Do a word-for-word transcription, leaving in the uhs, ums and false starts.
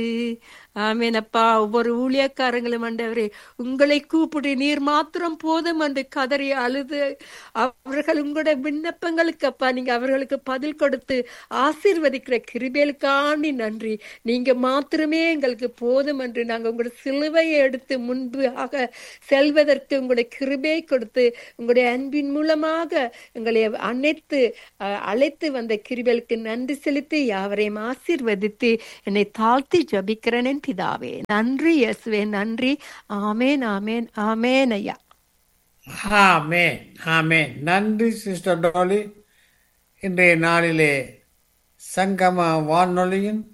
ஆமென் அப்பா. ஒவ்வொரு ஊழியக்காரங்களும் ஆண்டவரே உங்களை கூப்பிடு நீர் மாத்திரம் போதும் என்று கதறி அழுது அவர்கள் உங்களுடைய விண்ணப்பங்களுக்கு அப்பா நீங்க அவர்களுக்கு பதில் கொடுத்து ஆசீர்வதிக்கிற கிருபைகளுக்காண்டி நன்றி. நீங்க மாத்திரமே எங்களுக்கு போதும் என்று நாங்கள் உங்களுடைய சிலுவையை எடுத்து முன்பாக செல்வதற்கு உங்களுடைய கிருபையை கொடுத்து உங்களுடைய அன்பின் மூலமாக எங்களை அனைத்து அஹ், அழைத்து வந்த கிருபைகளுக்கு நன்றி செலுத்தி யாவரையும் ஆசீர்வதித்து என்னை தாழ்த்தி ஜபிக்கிறேன் பிதாவே. நன்றி இயேசுவே, நன்றி. ஆமேன் ஆமேன் ஆமேன் ஐயா. ஆமென் ஆமென். நன்றி சிஸ்டர் டாலி. இன்றைய நாளிலே சங்கம வானொலியின்